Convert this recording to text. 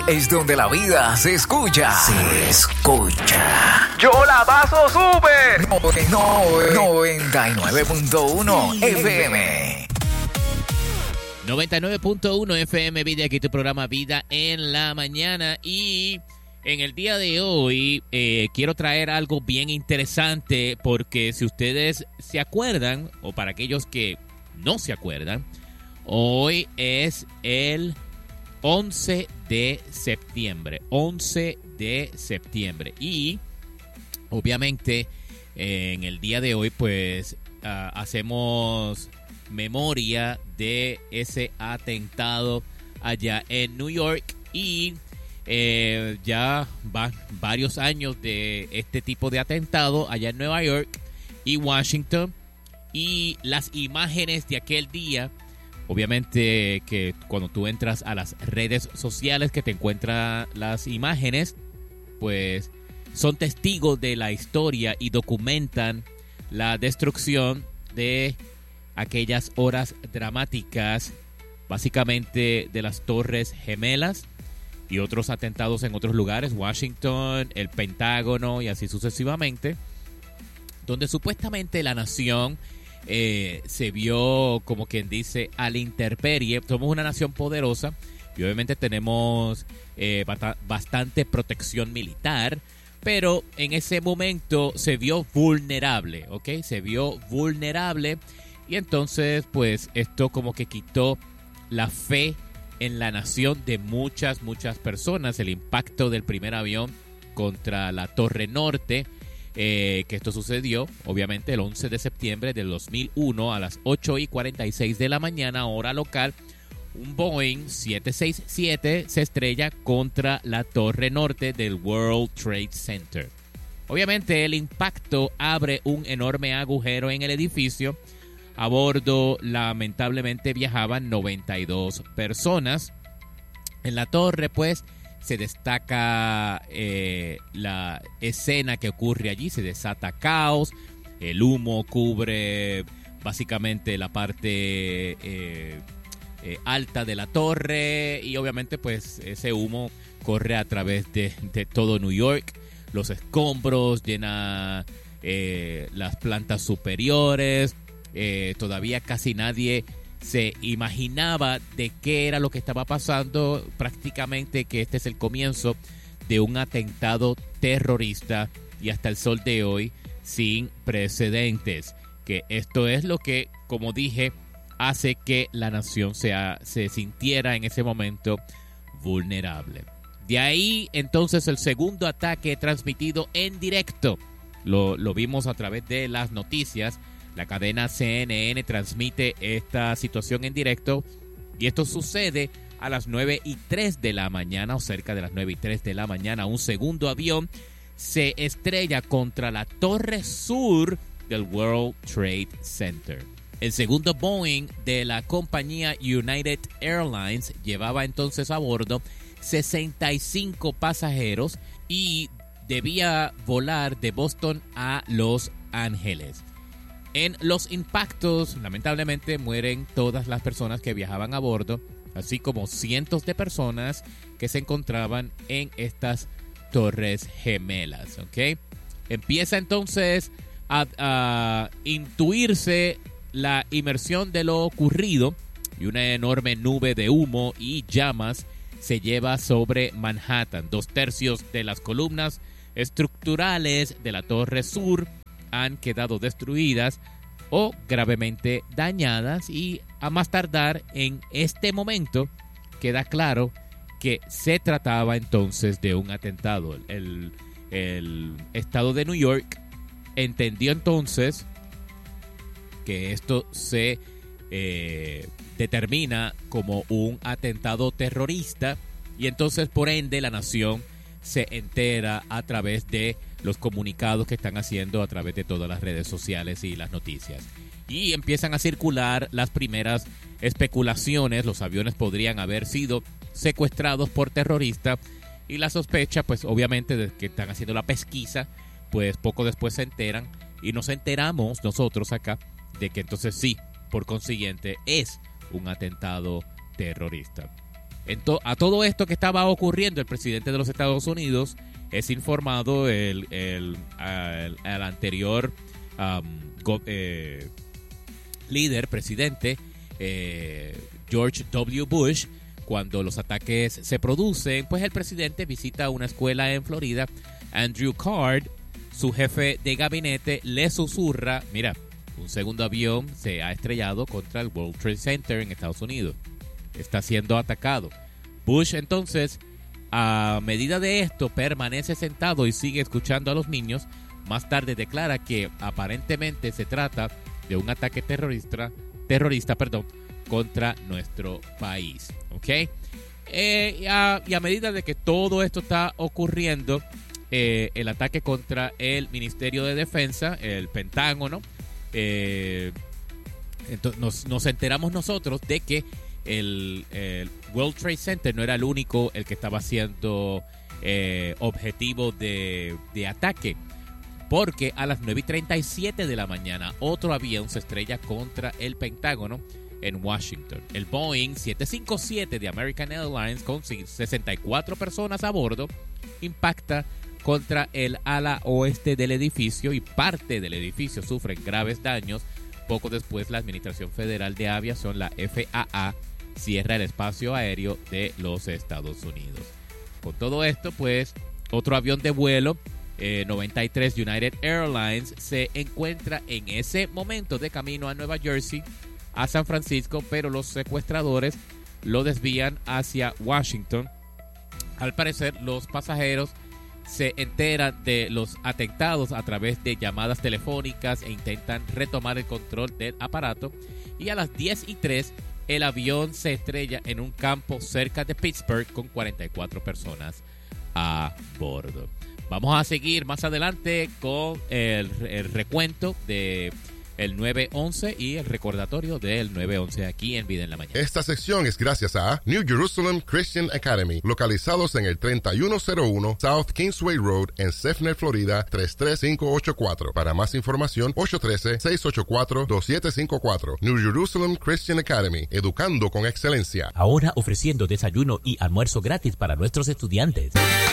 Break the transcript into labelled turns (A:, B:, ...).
A: es donde la vida se escucha. Se escucha.
B: ¡Yo la paso súper!
A: 99.1 FM.
C: 99.1 FM Vida, aquí tu programa Vida en la Mañana. Y en el día de hoy quiero traer algo bien interesante, porque si ustedes se acuerdan, o para aquellos que no se acuerdan, hoy es el 11 de septiembre. 11 de septiembre. Y obviamente en el día de hoy pues hacemos memoria de ese atentado allá en New York. Y ya van varios años de este tipo de atentado allá en Nueva York y Washington. Y las imágenes de aquel día, obviamente que cuando tú entras a las redes sociales que te encuentran las imágenes, pues son testigos de la historia y documentan la destrucción de aquellas horas dramáticas, básicamente de las Torres Gemelas y otros atentados en otros lugares, Washington, el Pentágono y así sucesivamente, donde supuestamente la nación se vio, como quien dice, a la intemperie. Somos una nación poderosa y obviamente tenemos bastante protección militar, pero en ese momento se vio vulnerable, ¿ok? Se vio vulnerable y entonces pues esto como que quitó la fe en la nación de muchas personas. El impacto del primer avión contra la Torre Norte, que esto sucedió obviamente el 11 de septiembre del 2001 a las 8:46 de la mañana, hora local. Un Boeing 767 se estrella contra la Torre Norte del World Trade Center. Obviamente el impacto abre un enorme agujero en el edificio. A bordo lamentablemente viajaban 92 personas. En la torre pues se destaca la escena que ocurre allí. Se desata caos. El humo cubre básicamente la parte alta de la torre. Y obviamente pues ese humo corre a través de todo New York. Los escombros llenan las plantas superiores. Todavía casi nadie se imaginaba de qué era lo que estaba pasando. Prácticamente que este es el comienzo de un atentado terrorista y hasta el sol de hoy sin precedentes. Que esto es lo que, como dije, hace que la nación se sintiera en ese momento vulnerable. De ahí entonces el segundo ataque transmitido en directo. Lo vimos a través de las noticias. La cadena CNN transmite esta situación en directo y esto sucede a las 9:03 de la mañana, o cerca de las 9:03 de la mañana. Un segundo avión se estrella contra la torre sur del World Trade Center. El segundo Boeing de la compañía United Airlines llevaba entonces a bordo 65 pasajeros y debía volar de Boston a Los Ángeles. En los impactos, lamentablemente, mueren todas las personas que viajaban a bordo, así como cientos de personas que se encontraban en estas torres gemelas, ¿ok? Empieza entonces a intuirse la inmersión de lo ocurrido y una enorme nube de humo y llamas se lleva sobre Manhattan. 2/3 de las columnas estructurales de la torre sur han quedado destruidas o gravemente dañadas y a más tardar en este momento queda claro que se trataba entonces de un atentado. El estado de New York entendió entonces que esto se determina como un atentado terrorista y entonces por ende la nación se entera a través de los comunicados que están haciendo a través de todas las redes sociales y las noticias. Y empiezan a circular las primeras especulaciones. Los aviones podrían haber sido secuestrados por terroristas y la sospecha, pues obviamente de que están haciendo la pesquisa, pues poco después se enteran y nos enteramos nosotros acá de que entonces sí, por consiguiente, es un atentado terrorista. A todo esto que estaba ocurriendo, el presidente de los Estados Unidos es informado al anterior presidente, George W. Bush. Cuando los ataques se producen, pues el presidente visita una escuela en Florida. Andrew Card, su jefe de gabinete, le susurra, mira, un segundo avión se ha estrellado contra el World Trade Center en Estados Unidos. Está siendo atacado. Bush entonces, a medida de esto, permanece sentado y sigue escuchando a los niños. Más tarde declara que aparentemente se trata de un ataque terrorista, contra nuestro país. ¿Ok? Y a medida de que todo esto está ocurriendo, el ataque contra el Ministerio de Defensa, el Pentágono, entonces nos enteramos nosotros de que el World Trade Center no era el único el que estaba siendo objetivo de ataque, porque a las 9:37 de la mañana otro avión se estrella contra el Pentágono en Washington. El Boeing 757 de American Airlines, con 64 personas a bordo, impacta contra el ala oeste del edificio y parte del edificio sufre graves daños. Poco después, la Administración Federal de Aviación, la FAA, cierra el espacio aéreo de los Estados Unidos. Con todo esto, pues, otro avión de vuelo, 93 United Airlines, se encuentra en ese momento de camino a Nueva Jersey, a San Francisco, pero los secuestradores lo desvían hacia Washington. Al parecer, los pasajeros se enteran de los atentados a través de llamadas telefónicas e intentan retomar el control del aparato. Y a las 10:03, el avión se estrella en un campo cerca de Pittsburgh con 44 personas a bordo. Vamos a seguir más adelante con el recuento de el 9/11 y el recordatorio del 9/11 aquí en Vida en la Mañana.
D: Esta sección es gracias a New Jerusalem Christian Academy, localizados en el 3101 South Kingsway Road en Sefner, Florida 33584. Para más información, 813-684-2754. New Jerusalem Christian Academy, educando con excelencia.
E: Ahora ofreciendo desayuno y almuerzo gratis para nuestros estudiantes.